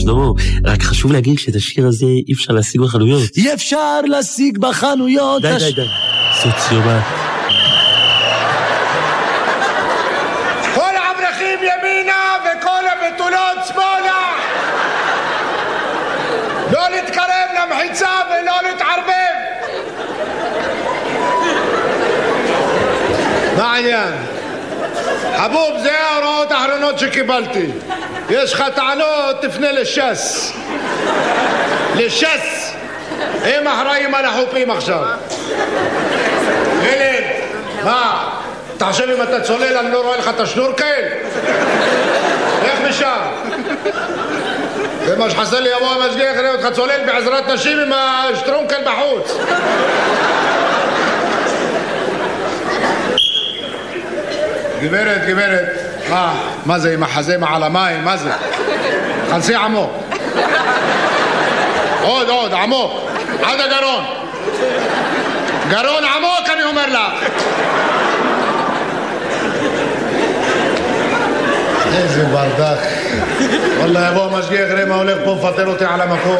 שלמה, רק חשוב להגיד שאת השיר הזה אי אפשר להשיג בחנויות. אי אפשר להשיג בחנויות. די. סוציומט. כל האברכים ימינה וכל הבתולות שמאלה. לא להתקרב למחיצה ולא להתערבב. מה העניין? חבוב, זה ההוראות האחרונות שקיבלתי. יש לך טענות, תפנה לש"ס. לש"ס. הם אחראים על החופים עכשיו. ילד, מה? אתה חושב אם אתה צולל אני לא רואה לך את השנורקל? איך משם? זה מה שחסר לי, יבוא המשגיח יראה אותך צולל בעזרת נשים עם השטרונקל בחוץ. גברת, מה זה עם החזה מעל המים, מה זה? חנסי עמוק. עוד, עמוק, עד הגרון. גרון עמוק אני אומר לך. איזה ברדק. וואלה יבוא המשגיח יראה מה הולך פה מפטר אותי על המקום.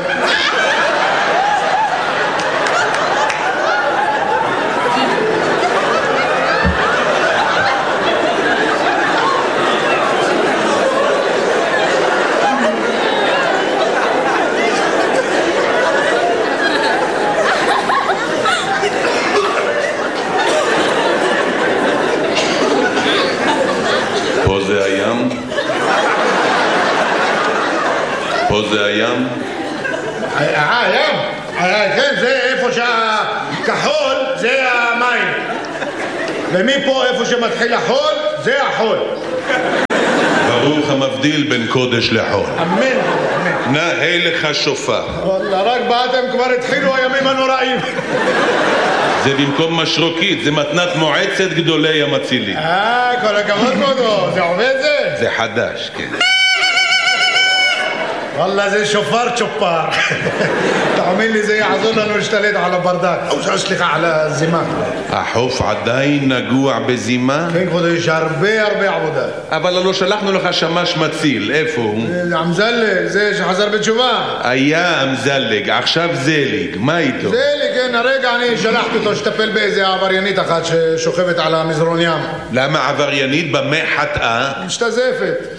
פה זה הים? הים? כן, זה איפה שהכחול זה המים. ומפה איפה שמתחיל החול זה החול. ברוך המבדיל בין קודש לחול. אמן. נאה לך שופר. וואלה, רק באתם כבר התחילו הימים הנוראים. זה במקום משרוקית, זה מתנת מועצת גדולי המצילים. כל הכבוד כבודו, זה עובד זה? זה חדש, כן. וואלה זה שופר צ'ופר. תאמין לי זה יעזור לנו להשתלט על הברדק. סליחה, על הזימה. החוף עדיין נגוע בזימה? כן כבודו, יש הרבה עבודה. אבל לא שלחנו לך שמש מציל, איפה הוא? אמזלג, זה שחזר בתשובה. היה אמזלג, עכשיו זליג, מה איתו? זליג, כן, הרגע אני שלחתי אותו שטפל באיזה עבריינית אחת ששוכבת על המזרון ים. למה עבריינית? במה חטאה? משתזפת.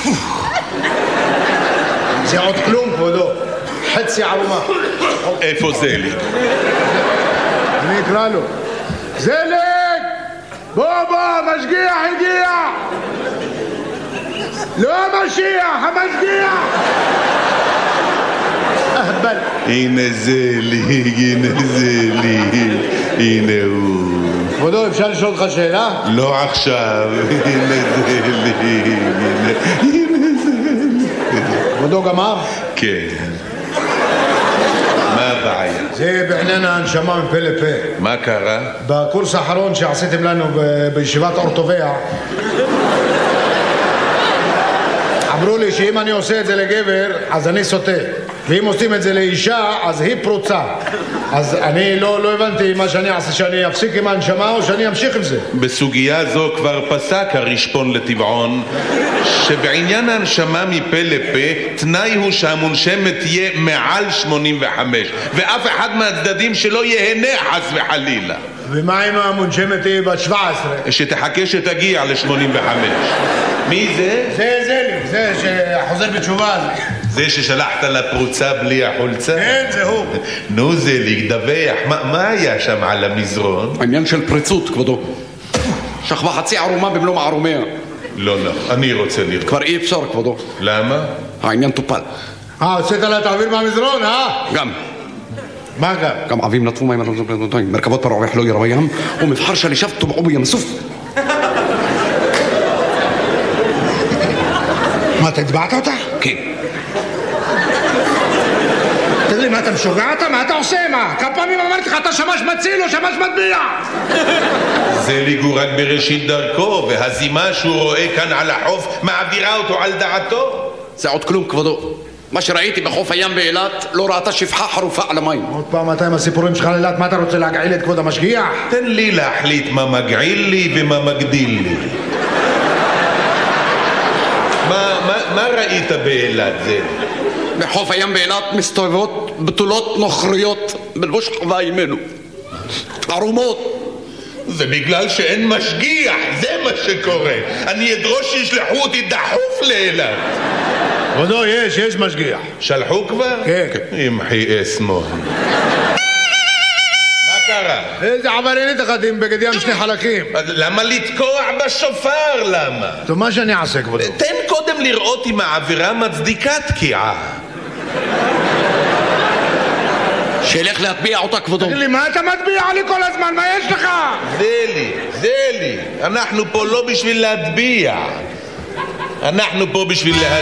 זה עוד כלום כבודו, חצי ערומה. איפה זליג? אני אקרא לו. זליג! בוא, המשגיח הגיע! לא המשיח, המשגיח! אהבל. הנה זליג, הנה הוא. כבודו, אפשר לשאול אותך שאלה? לא עכשיו, הנה זליג, כבודו גמר? כן. מה הבעיה? זה בעניין ההנשמה מפה לפה. מה קרה? בקורס האחרון שעשיתם לנו בישיבת אורטוביה אמרו לי שאם אני עושה את זה לגבר אז אני סוטה, ואם עושים את זה לאישה אז היא פרוצה. אז אני לא הבנתי מה שאני אעשה, שאני אפסיק עם ההנשמה או שאני אמשיך עם זה. בסוגיה זו כבר פסק הרשפון לטבעון שבעניין ההנשמה מפה לפה תנאי הוא שהמונשמת תהיה מעל 85 ואף אחד מהצדדים שלא יהנה חס וחלילה. ומה אם המונשמת תהיה בת 17? שתחכה שתגיע ל-85. מי זה? זה שחוזר בתשובה. זה ששלחת לפרוצה בלי החולצה? כן, זה הוא. נו זליג, דווח, מה היה שם על המזרון? העניין של פריצות, כבודו. שכבה חצי ערומה במלוא מערומיה. לא, אני רוצה לראות. כבר אי אפשר, כבודו. למה? העניין טופל. הוצאת לה תעביר מהמזרון, גם. מה גם? גם עבים נטפו מים, מרכבות פרעווח לא ירווה ים, ומבחר שלישב טובעו בים סוף. מה, אתה הצבעת אותה? כן. תגיד לי, מה אתה משוגע אתה? מה אתה עושה? מה? כמה פעמים אמרתי לך, אתה שמש מציל או שמש מטביע? זליג הוא רק בראשית דרכו, והזימה שהוא רואה כאן על החוף מעבירה אותו על דעתו. זה עוד כלום, כבודו. מה שראיתי בחוף הים באילת לא ראתה שפחה חרופה על המים. עוד פעם אתה עם הסיפורים שלך לאילת, מה אתה רוצה להגעיל את כבוד המשגיח? תן לי להחליט מה מגעיל לי ומה מגדיל לי. מה ראית באילת זה? בחוף הים באילת מסתובבות בתולות נוכריות בלבוש חווה אימנו, ערומות. זה בגלל שאין משגיח, זה מה שקורה. אני אדרוש שישלחו אותי דחוף לאילת. כבודו, יש משגיח. שלחו כבר? כן. ימחי אסמון. מה קרה? איזה עבריינית אחת עם בגד ים שני חלקים. למה לתקוע בשופר? למה? טוב, מה שאני אעשה, כבודו? תן קודם לראות אם העבירה מצדיקה תקיעה. שילך להטביע אותה, כבודו. תגיד לי, מה אתה מטביע לי כל הזמן? מה יש לך? זה לי. אנחנו פה לא בשביל להטביע. אנחנו פה בשביל